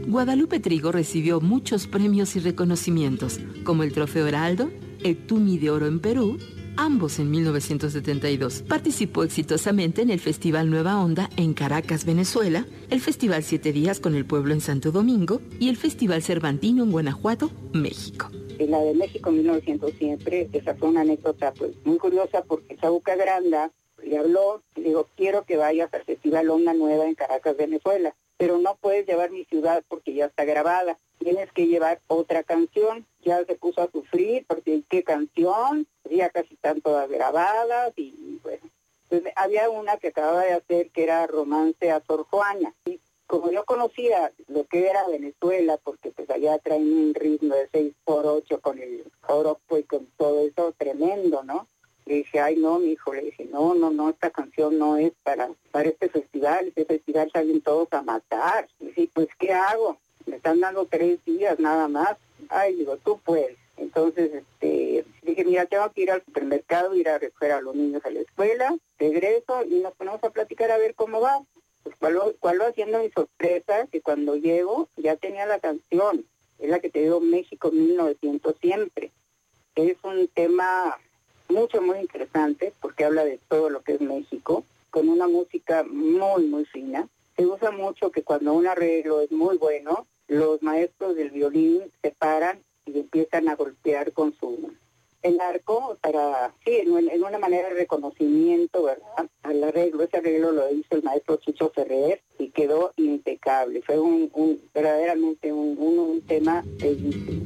Guadalupe Trigo recibió muchos premios y reconocimientos, como el Trofeo Heraldo, el Tumi de Oro en Perú, ambos en 1972. Participó exitosamente en el Festival Nueva Onda en Caracas, Venezuela, el Festival 7 Días con el Pueblo en Santo Domingo y el Festival Cervantino en Guanajuato, México. En la de México 1900 siempre, esa fue una anécdota pues muy curiosa porque Saúca Granda le habló y le dijo, quiero que vayas al Festival Onda Nueva en Caracas, Venezuela, pero no puedes llevar mi ciudad porque ya está grabada, tienes que llevar otra canción. Ya se puso a sufrir porque ¿qué canción? Ya casi están todas grabadas y bueno. Entonces, había una que acababa de hacer que era Romance a Sor Juana. Y como yo conocía lo que era Venezuela, porque pues allá traen un ritmo de 6x8 con el joropo y con todo eso tremendo, ¿no? Le dije, ay no, mi hijo, le dije, no, esta canción no es para este festival salen todos a matar. Y dije, pues ¿qué hago? Me están dando 3 días nada más. Ay, digo, tú puedes. Entonces, dije, mira, tengo que ir al supermercado, ir a recoger a los niños a la escuela, regreso y nos ponemos a platicar a ver cómo va. Pues cuál va siendo mi sorpresa, que cuando llego ya tenía la canción, es la que te digo, México 1900 siempre. Es un tema muy interesante porque habla de todo lo que es México, con una música muy fina. Se usa mucho que cuando un arreglo es muy bueno, los maestros del violín se paran y empiezan a golpear con el arco en una manera de reconocimiento, ¿verdad? Al arreglo. Ese arreglo lo hizo el maestro Chucho Ferrer y quedó impecable. Fue verdaderamente un tema bellísimo.